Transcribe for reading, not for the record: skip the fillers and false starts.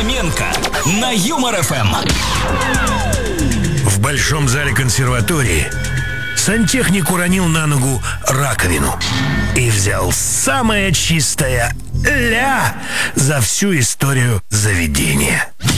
Фоменко на Юмор ФМ. В большом зале консерватории сантехник уронил на ногу раковину и взял самое чистое ля за всю историю заведения.